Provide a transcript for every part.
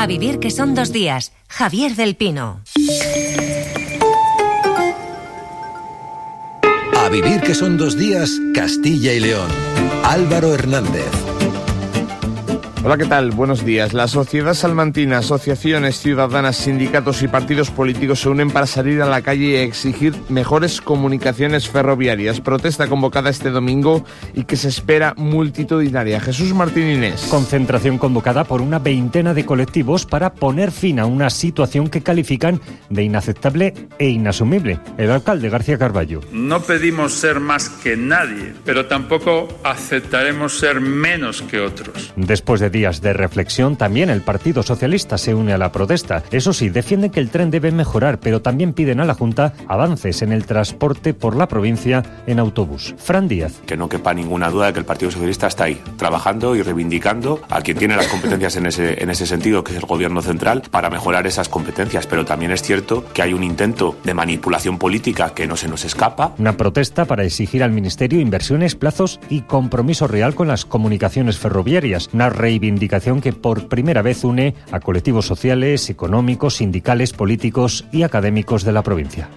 vivir que son 2 días. Javier del Pino. A vivir que son 2 días, Castilla y León. Álvaro Hernández. Hola, ¿qué tal? Buenos días. La sociedad salmantina, asociaciones ciudadanas, sindicatos y partidos políticos se unen para salir a la calle y exigir mejores comunicaciones ferroviarias. Protesta convocada este domingo y que se espera multitudinaria. Jesús Martín Inés. Concentración convocada por una veintena de colectivos para poner fin a una situación que califican de inaceptable e inasumible. El alcalde García Carballo. No pedimos ser más que nadie, pero tampoco aceptaremos ser menos que otros. Después de días de reflexión, también el Partido Socialista se une a la protesta. Eso sí, defienden que el tren debe mejorar, pero también piden a la Junta avances en el transporte por la provincia en autobús. Fran Díaz. Que no quepa ninguna duda de que el Partido Socialista está ahí, trabajando y reivindicando a quien tiene las competencias en ese sentido, que es el Gobierno central, para mejorar esas competencias. Pero también es cierto que hay un intento de manipulación política que no se nos escapa. Una protesta para exigir al Ministerio inversiones, plazos y compromiso real con las comunicaciones ferroviarias. Una reivindicación que por primera vez une a colectivos sociales, económicos, sindicales, políticos y académicos de la provincia.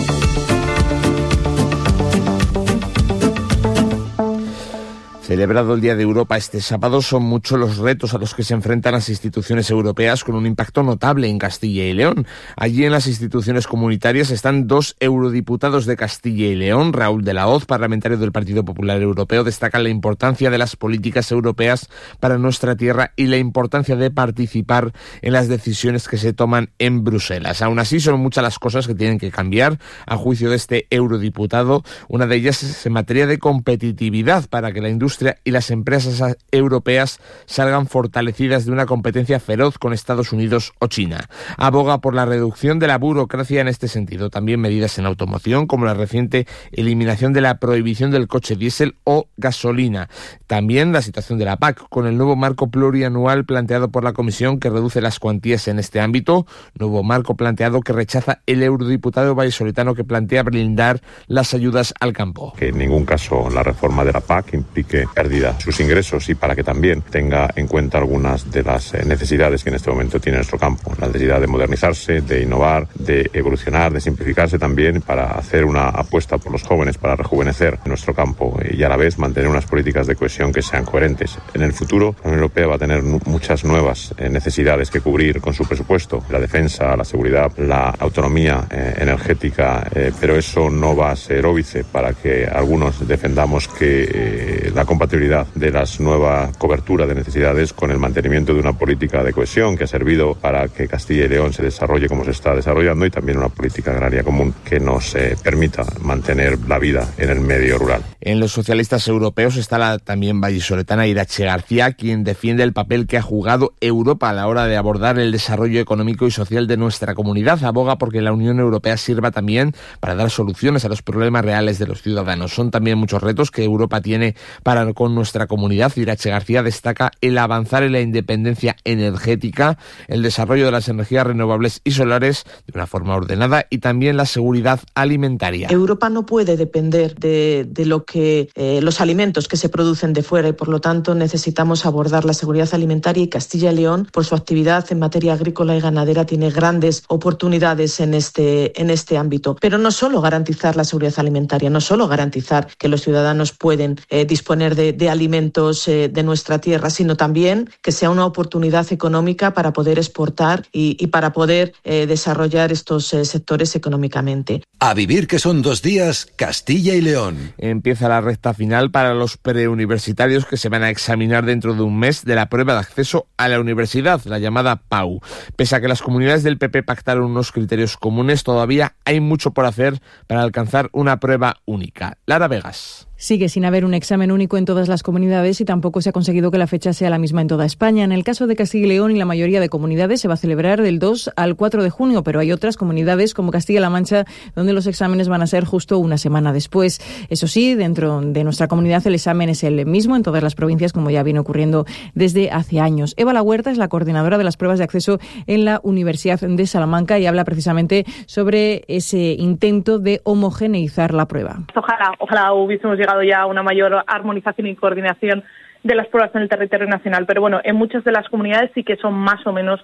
Celebrado el Día de Europa este sábado, son muchos los retos a los que se enfrentan las instituciones europeas con un impacto notable en Castilla y León. Allí en las instituciones comunitarias están 2 eurodiputados de Castilla y León. Raúl de la Hoz, parlamentario del Partido Popular Europeo, destaca la importancia de las políticas europeas para nuestra tierra y la importancia de participar en las decisiones que se toman en Bruselas. Aún así, son muchas las cosas que tienen que cambiar, a juicio de este eurodiputado. Una de ellas es en materia de competitividad, para que la industria y las empresas europeas salgan fortalecidas de una competencia feroz con Estados Unidos o China. Aboga por la reducción de la burocracia en este sentido. También medidas en automoción, como la reciente eliminación de la prohibición del coche diésel o gasolina. También la situación de la PAC, con el nuevo marco plurianual planteado por la Comisión, que reduce las cuantías en este ámbito. Nuevo marco planteado que rechaza el eurodiputado vallisoletano, que plantea blindar las ayudas al campo. Que en ningún caso la reforma de la PAC implique pérdida sus ingresos, y para que también tenga en cuenta algunas de las necesidades que en este momento tiene nuestro campo. La necesidad de modernizarse, de innovar, de evolucionar, de simplificarse también, para hacer una apuesta por los jóvenes, para rejuvenecer nuestro campo y a la vez mantener unas políticas de cohesión que sean coherentes. En el futuro, la Unión Europea va a tener muchas nuevas necesidades que cubrir con su presupuesto. La defensa, la seguridad, la autonomía energética, pero eso no va a ser óbice para que algunos defendamos que la compatibilidad de las nuevas coberturas de necesidades con el mantenimiento de una política de cohesión que ha servido para que Castilla y León se desarrolle como se está desarrollando, y también una política agraria común que nos permita mantener la vida en el medio rural. En los socialistas europeos está la también vallisoletana Irache García, quien defiende el papel que ha jugado Europa a la hora de abordar el desarrollo económico y social de nuestra comunidad. Aboga porque la Unión Europea sirva también para dar soluciones a los problemas reales de los ciudadanos. Son también muchos retos que Europa tiene para con nuestra comunidad. Irache García destaca el avanzar en la independencia energética, el desarrollo de las energías renovables y solares de una forma ordenada, y también la seguridad alimentaria. Europa no puede depender de lo que los alimentos que se producen de fuera, y por lo tanto necesitamos abordar la seguridad alimentaria, y Castilla y León, por su actividad en materia agrícola y ganadera, tiene grandes oportunidades en este ámbito. Pero no solo garantizar la seguridad alimentaria, no solo garantizar que los ciudadanos pueden disponer de alimentos de nuestra tierra, sino también que sea una oportunidad económica para poder exportar y para poder desarrollar estos sectores económicamente. A vivir que son 2 días, Castilla y León. Empieza la recta final para los preuniversitarios que se van a examinar dentro de un mes de la prueba de acceso a la universidad, la llamada PAU. Pese a que las comunidades del PP pactaron unos criterios comunes, todavía hay mucho por hacer para alcanzar una prueba única. Lara Vegas. Sigue sin haber un examen único en todas las comunidades y tampoco se ha conseguido que la fecha sea la misma en toda España. En el caso de Castilla y León y la mayoría de comunidades se va a celebrar del 2 al 4 de junio, pero hay otras comunidades como Castilla-La Mancha donde los exámenes van a ser justo una semana después. Eso sí, dentro de nuestra comunidad el examen es el mismo en todas las provincias, como ya viene ocurriendo desde hace años. Eva La Huerta es la coordinadora de las pruebas de acceso en la Universidad de Salamanca y habla precisamente sobre ese intento de homogeneizar la prueba. Ojalá hubiésemos llegado ya a una mayor armonización y coordinación de las pruebas en el territorio nacional, pero bueno, en muchas de las comunidades sí que son más o menos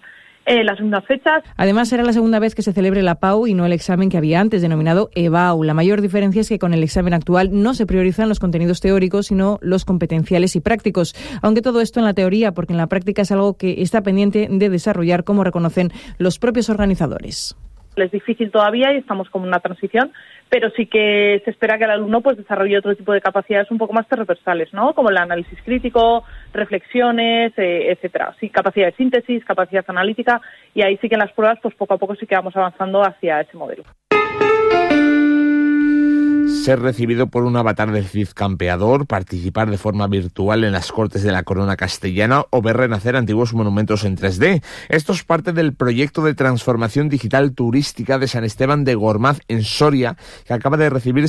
las mismas fechas. Además, será la segunda vez que se celebre la PAU y no el examen que había antes, denominado EBAU. La mayor diferencia es que con el examen actual no se priorizan los contenidos teóricos, sino los competenciales y prácticos. Aunque todo esto en la teoría, porque en la práctica es algo que está pendiente de desarrollar, como reconocen los propios organizadores. Es difícil todavía y estamos como en una transición, pero sí que se espera que el alumno pues desarrolle otro tipo de capacidades un poco más transversales, ¿no? Como el análisis crítico, reflexiones, etcétera. Sí, capacidad de síntesis, capacidad analítica, y ahí sí que en las pruebas pues poco a poco sí que vamos avanzando hacia ese modelo. Ser recibido por un avatar del Cid campeador, participar de forma virtual en las Cortes de la Corona Castellana o ver renacer antiguos monumentos en 3D. Esto es parte del proyecto de transformación digital turística de San Esteban de Gormaz en Soria, que acaba de recibir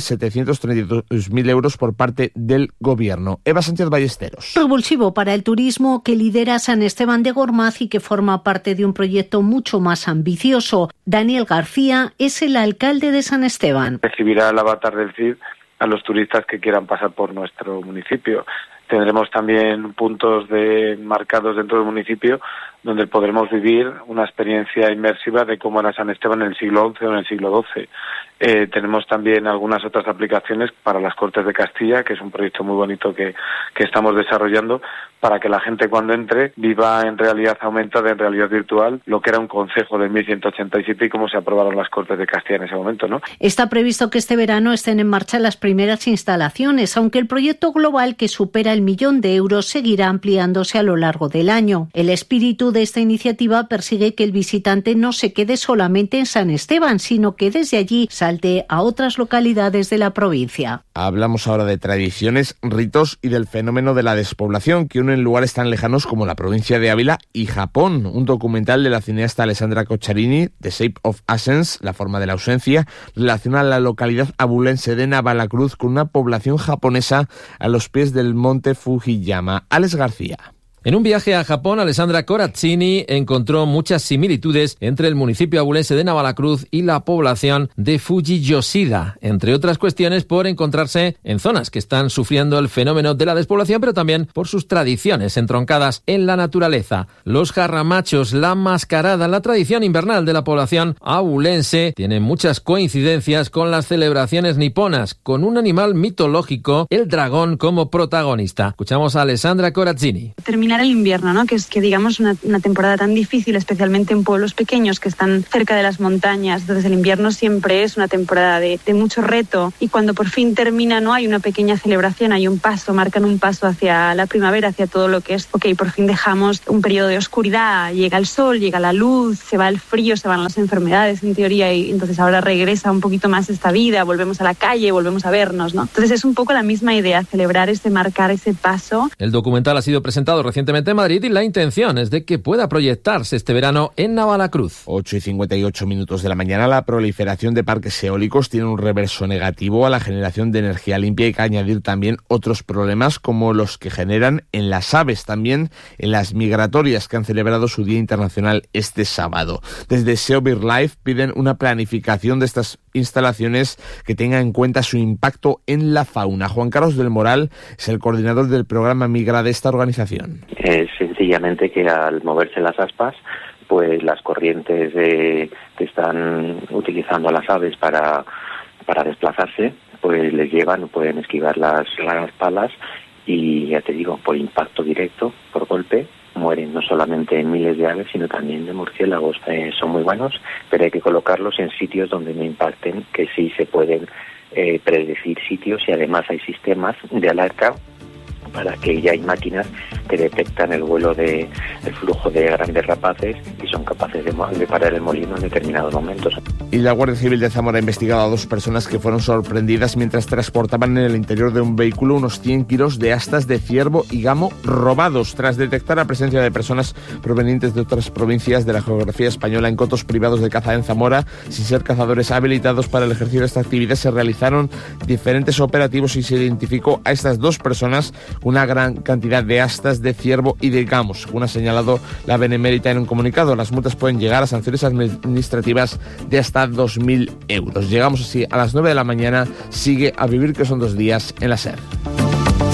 732.000 euros por parte del Gobierno. Eva Sánchez Ballesteros. Revulsivo para el turismo que lidera San Esteban de Gormaz y que forma parte de un proyecto mucho más ambicioso. Daniel García es el alcalde de San Esteban. Recibirá el avatar del Cid a los turistas que quieran pasar por nuestro municipio. Tendremos también puntos marcados dentro del municipio donde podremos vivir una experiencia inmersiva de cómo era San Esteban en el siglo XI o en el siglo XII. Tenemos también algunas otras aplicaciones para las Cortes de Castilla, que es un proyecto muy bonito que estamos desarrollando para que la gente cuando entre viva en realidad aumentada, en realidad virtual, lo que era un concejo de 1187 y cómo se aprobaron las Cortes de Castilla en ese momento, ¿no? Está previsto que este verano estén en marcha las primeras instalaciones, aunque el proyecto global, que supera el 1.000.000 de euros, seguirá ampliándose a lo largo del año. El espíritu de esta iniciativa persigue que el visitante no se quede solamente en San Esteban, sino que desde allí salte a otras localidades de la provincia. Hablamos ahora de tradiciones, ritos y del fenómeno de la despoblación que unen lugares tan lejanos como la provincia de Ávila y Japón. Un documental de la cineasta Alessandra Cocciarini, The Shape of Absence, La forma de la ausencia, relaciona la localidad abulense de Navalacruz con una población japonesa a los pies del monte Fujiyama. Alex García. En un viaje a Japón, Alessandra Corazzini encontró muchas similitudes entre el municipio abulense de Navalacruz y la población de Fujiyoshida, entre otras cuestiones por encontrarse en zonas que están sufriendo el fenómeno de la despoblación, pero también por sus tradiciones entroncadas en la naturaleza. Los jarramachos, la mascarada, la tradición invernal de la población abulense tienen muchas coincidencias con las celebraciones niponas, con un animal mitológico, el dragón, como protagonista. Escuchamos a Alessandra Corazzini. Terminar el invierno, ¿no? Que es digamos una temporada tan difícil, especialmente en pueblos pequeños que están cerca de las montañas. Entonces el invierno siempre es una temporada de mucho reto, y cuando por fin termina, no hay una pequeña celebración, hay un paso, marcan un paso hacia la primavera, hacia todo lo que es, por fin dejamos un periodo de oscuridad, llega el sol, llega la luz, se va el frío, se van las enfermedades en teoría, y entonces ahora regresa un poquito más esta vida, volvemos a la calle, volvemos a vernos, ¿no? Entonces es un poco la misma idea, celebrar marcar ese paso. El documental ha sido presentado recientemente en Madrid y la intención es de que pueda proyectarse este verano en Navalacruz. 8:58 de la mañana. La proliferación de parques eólicos tiene un reverso negativo a la generación de energía limpia. Hay que añadir también otros problemas como los que generan en las aves, también en las migratorias, que han celebrado su Día Internacional este sábado. Desde SEO BirdLife piden una planificación de estas instalaciones que tenga en cuenta su impacto en la fauna. Juan Carlos del Moral es el coordinador del programa Migra de esta organización. Sencillamente que al moverse las aspas, pues las corrientes que están utilizando las aves para desplazarse, pues les llevan, pueden esquivar las palas y, ya te digo, por impacto directo, por golpe, mueren no solamente miles de aves, sino también de murciélagos. Son muy buenos, pero hay que colocarlos en sitios donde no impacten, que sí se pueden predecir sitios, y además hay sistemas de alerta para que ya hay máquinas que detectan el flujo de grandes rapaces y son capaces de parar el molino en determinados momentos. Y la Guardia Civil de Zamora ha investigado a 2 personas que fueron sorprendidas mientras transportaban en el interior de un vehículo unos 100 kilos de astas de ciervo y gamo robados, tras detectar la presencia de personas provenientes de otras provincias de la geografía española en cotos privados de caza en Zamora. Sin ser cazadores habilitados para el ejercicio de esta actividad, se realizaron diferentes operativos y se identificó a estas 2 personas una gran cantidad de astas de ciervo y de gamos. Según ha señalado la Benemérita en un comunicado, las multas pueden llegar a sanciones administrativas de hasta 2.000 euros. Llegamos así a las 9 de la mañana. Sigue A Vivir, que son 2 días en la SER.